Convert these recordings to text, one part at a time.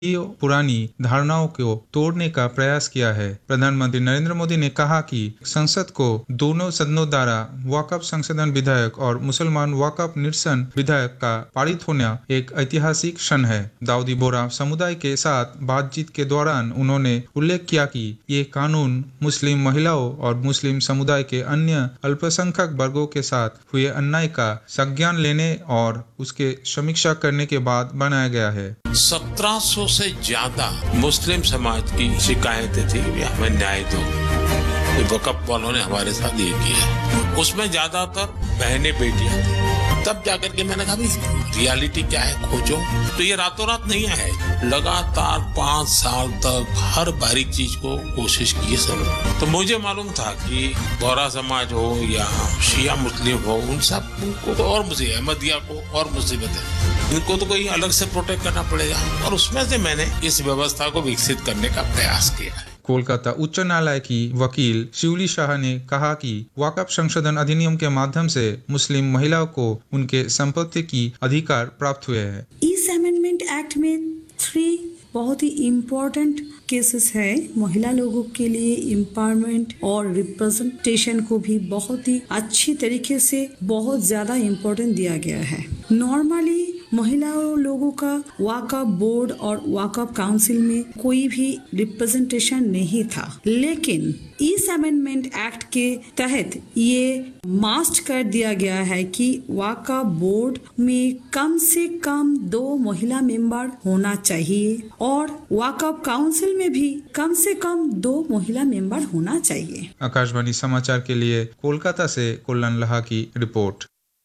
पुरानी धारणाओं को तोड़ने का प्रयास किया है। प्रधानमंत्री नरेंद्र मोदी ने कहा कि संसद को दोनों सदनों द्वारा वक्फ संशोधन विधेयक और मुसलमान वक्फ निरसन विधेयक का पारित होना एक ऐतिहासिक क्षण है। दाऊदी बोहरा समुदाय के साथ बातचीत के दौरान उन्होंने उल्लेख किया कि ये कानून मुस्लिम महिलाओं और मुस्लिम समुदाय के अन्य अल्पसंख्यक वर्गों के साथ हुए अन्याय का संज्ञान लेने और उसके समीक्षा करने के बाद बनाया गया है। 1700 से ज्यादा मुस्लिम समाज की शिकायतें थी कि हमें न्याय दो। वक्फ वालों ने हमारे साथ ये किया, उसमें ज्यादातर बहनें बेटियां थी। तब जाकर के मैंने कहा भाई रियलिटी क्या है खोजो। तो ये रातों रात नहीं है, लगातार 5 साल तक हर बारीक चीज को कोशिश की सब। तो मुझे मालूम था कि बोहरा समाज हो या शिया मुस्लिम हो, उन सब को तो और मुझे अहमदिया को और मुसीबतें, इनको तो कोई अलग से प्रोटेक्ट करना पड़ेगा। और उसमें से मैंने इस व्यवस्था को विकसित करने का प्रयास किया है। कोलकाता उच्च न्यायालय की वकील शिवली शाह ने कहा कि वक्फ संशोधन अधिनियम के माध्यम से मुस्लिम महिलाओं को उनके संपत्ति की अधिकार प्राप्त हुए हैं। इस अमेंडमेंट एक्ट में 3 बहुत ही इम्पोर्टेंट केसेस है। महिला लोगों के लिए एम्पावरमेंट और रिप्रेजेंटेशन को भी बहुत ही अच्छी तरीके से बहुत ज्यादा इम्पोर्टेंट दिया गया है। नॉर्मली महिला लोगों का वक्फ बोर्ड और वक्फ काउंसिल में कोई भी रिप्रेजेंटेशन नहीं था, लेकिन इस अमेंडमेंट एक्ट के तहत ये मस्ट कर दिया गया है कि वक्फ बोर्ड में कम से कम 2 महिला मेंबर होना चाहिए और वक्फ काउंसिल में भी कम से कम 2 महिला मेंबर होना चाहिए। आकाशवाणी समाचार के लिए कोलकाता से कल्याण लाहा की रिपोर्ट।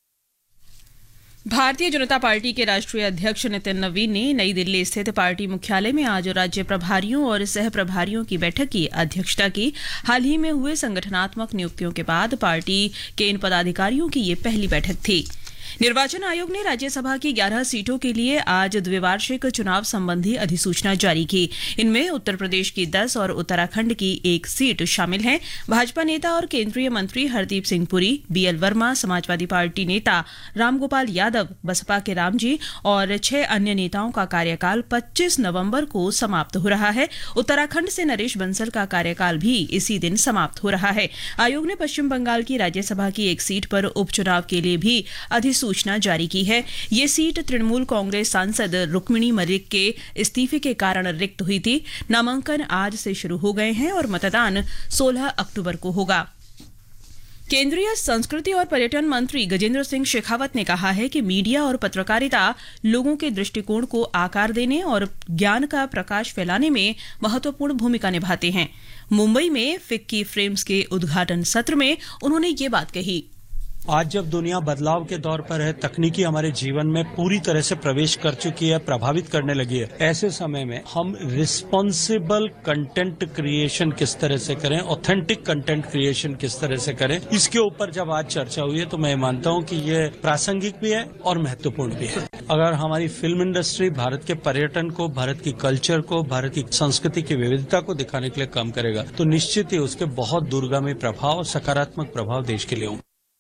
भारतीय जनता पार्टी के राष्ट्रीय अध्यक्ष नितिन नवीन ने नई दिल्ली स्थित पार्टी मुख्यालय में आज राज्य प्रभारियों और सह प्रभारियों की बैठक की अध्यक्षता की। हाल ही में हुए संगठनात्मक नियुक्तियों के बाद पार्टी के इन पदाधिकारियों की ये पहली बैठक थी। निर्वाचन आयोग ने राज्यसभा की 11 सीटों के लिए आज द्विवार्षिक चुनाव संबंधी अधिसूचना जारी की। इनमें उत्तर प्रदेश की 10 और उत्तराखंड की 1 सीट शामिल हैं। भाजपा नेता और केंद्रीय मंत्री हरदीप सिंह पुरी, बीएल वर्मा, समाजवादी पार्टी नेता रामगोपाल यादव, बसपा के रामजी और 6 अन्य नेताओं का कार्यकाल 25 नवंबर को समाप्त हो रहा है। उत्तराखंड से नरेश बंसल का कार्यकाल भी इसी दिन समाप्त हो रहा है। आयोग ने पश्चिम बंगाल की राज्यसभा की 1 सीट पर उपचुनाव के लिए भी सूचना जारी की है। ये सीट तृणमूल कांग्रेस सांसद रुक्मिणी मलिक के इस्तीफे के कारण रिक्त हुई थी। नामांकन आज से शुरू हो गए हैं और मतदान 16 अक्टूबर को होगा। केंद्रीय संस्कृति और पर्यटन मंत्री गजेंद्र सिंह शेखावत ने कहा है कि मीडिया और पत्रकारिता लोगों के दृष्टिकोण को आकार देने और ज्ञान का प्रकाश फैलाने में महत्वपूर्ण भूमिका निभाते हैं। मुंबई में फिक्की फ्रेम्स के उद्घाटन सत्र में उन्होंने ये बात कही। आज जब दुनिया बदलाव के दौर पर है, तकनीकी हमारे जीवन में पूरी तरह से प्रवेश कर चुकी है, प्रभावित करने लगी है, ऐसे समय में हम रिस्पॉन्सिबल कंटेंट क्रिएशन किस तरह से करें, ऑथेंटिक कंटेंट क्रिएशन किस तरह से करें, इसके ऊपर जब आज चर्चा हुई है तो मैं मानता हूं कि ये प्रासंगिक भी है और महत्वपूर्ण भी है। अगर हमारी फिल्म इंडस्ट्री भारत के पर्यटन को, भारत की कल्चर को, भारत की संस्कृति की विविधता को दिखाने के लिए काम करेगा तो निश्चित ही उसके बहुत दूरगामी प्रभाव, सकारात्मक प्रभाव देश के लिए होंगे।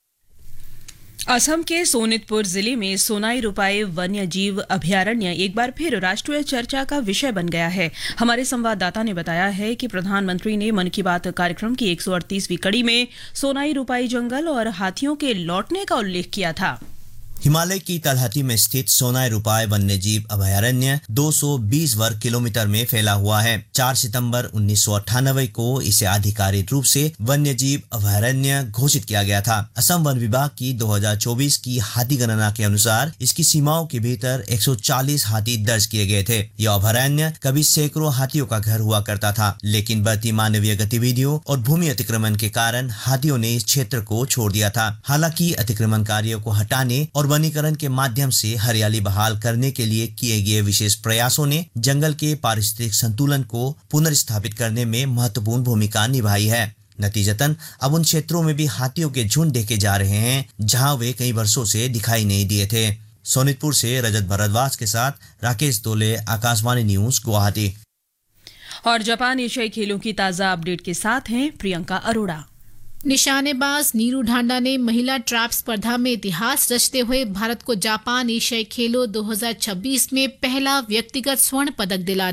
असम के सोनितपुर जिले में सोनाई रुपाई वन्य जीव अभयारण्य एक बार फिर राष्ट्रीय चर्चा का विषय बन गया है। हमारे संवाददाता ने बताया है कि प्रधानमंत्री ने मन की बात कार्यक्रम की 138वीं कड़ी में सोनाई रुपाई जंगल और हाथियों के लौटने का उल्लेख किया था। हिमालय की तलहटी में स्थित सोनाई रुपाई वन्यजीव अभयारण्य 220 वर्ग किलोमीटर में फैला हुआ है। 4 सितंबर 1998 को इसे आधिकारिक रूप से वन्यजीव अभयारण्य घोषित किया गया था। असम वन विभाग की 2024 की हाथी गणना के अनुसार इसकी सीमाओं के भीतर 140 हाथी दर्ज किए गए थे। यह अभयारण्य कभी सैकड़ों हाथियों का घर हुआ करता था, लेकिन बढ़ती मानवीय गतिविधियों और भूमि अतिक्रमण के कारण हाथियों ने इस क्षेत्र को छोड़ दिया था। हालांकि अतिक्रमणकारियों को हटाने और वनीकरण के माध्यम से हरियाली बहाल करने के लिए किए गए विशेष प्रयासों ने जंगल के पारिस्थितिक संतुलन को पुनर्स्थापित करने में महत्वपूर्ण भूमिका निभाई है। नतीजतन अब उन क्षेत्रों में भी हाथियों के झुंड देखे जा रहे हैं जहां वे कई वर्षों से दिखाई नहीं दिए थे। सोनितपुर से रजत भरद्वाज के साथ राकेश तोले, आकाशवाणी न्यूज, गुवाहाटी। और जापान एशियाई खेलों की ताजा अपडेट के साथ हैं प्रियंका अरोड़ा। निशानेबाज नीरू ढांडा ने महिला ट्रैप स्पर्धा में इतिहास रचते हुए भारत को जापान एशियाई खेलों 2026 में पहला व्यक्तिगत स्वर्ण पदक दिला